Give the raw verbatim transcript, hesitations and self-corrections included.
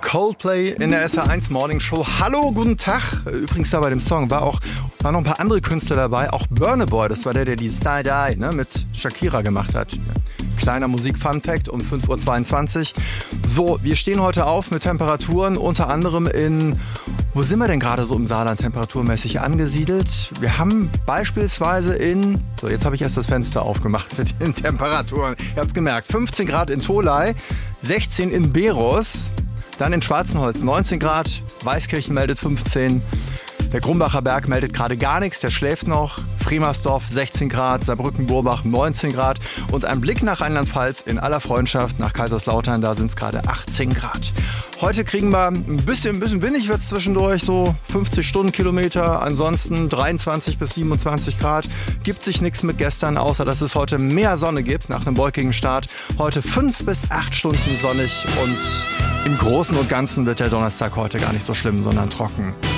Coldplay in der S R eins Morning Show. Hallo, guten Tag. Übrigens da bei dem Song war auch waren noch ein paar andere Künstler dabei. Auch Burna Boy, das war der, der die Die Die ne, mit Shakira gemacht hat. Kleiner Musik-Fun-Fact um fünf Uhr zweiundzwanzig. So, wir stehen heute auf mit Temperaturen, unter anderem in... Wo sind wir denn gerade so im Saarland temperaturmäßig angesiedelt? Wir haben beispielsweise in... So, jetzt habe ich erst das Fenster aufgemacht mit den Temperaturen. Ihr habt es gemerkt. fünfzehn Grad in Tholey, sechzehn in Beros, dann in Schwarzenholz neunzehn Grad, Weißkirchen meldet fünfzehn, der Grumbacher Berg meldet gerade gar nichts, der schläft noch, Friemersdorf sechzehn Grad, Saarbrücken-Burbach neunzehn Grad und ein Blick nach Rheinland-Pfalz in aller Freundschaft nach Kaiserslautern, da sind es gerade achtzehn Grad. Heute kriegen wir ein bisschen, ein bisschen windig wird es zwischendurch, so fünfzig Stundenkilometer, ansonsten dreiundzwanzig bis siebenundzwanzig Grad. Gibt sich nichts mit gestern, außer dass es heute mehr Sonne gibt nach einem wolkigen Start. Heute fünf bis acht Stunden sonnig und im Großen und Ganzen wird der Donnerstag heute gar nicht so schlimm, sondern trocken.